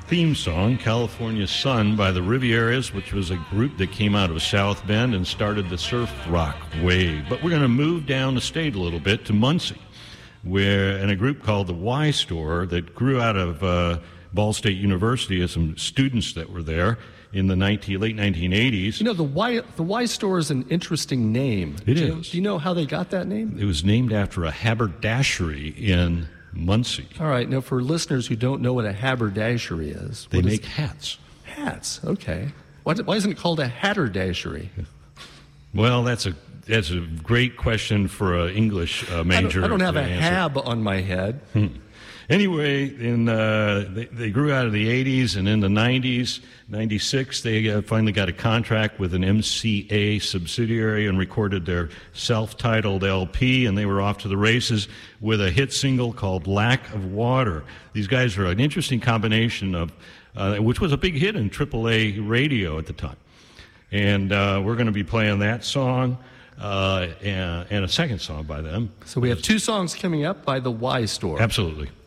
theme song, California Sun by the Rivieras, which was a group that came out of South Bend and started the surf rock wave. But we're going to move down the state a little bit to Muncie, where in a group called the Y Store that grew out of Ball State University as some students that were there in the late 1980s. You know, the Y Store is an interesting name. It is. Do you know how they got that name? It was named after a haberdashery in Muncie. All right. Now, for listeners who don't know what a haberdashery is, They make hats. Hats. Okay. Why isn't it called a hatterdashery? Well, that's a great question for an English major. I don't have a answer. hab on my head. Anyway, they grew out of the 80s, and in the 90s, 96, they finally got a contract with an MCA subsidiary and recorded their self-titled LP, and they were off to the races with a hit single called Lack of Water. These guys are an interesting combination of, which was a big hit in AAA radio at the time. And we're going to be playing that song and a second song by them. So we have two songs coming up by the Y Store. Absolutely.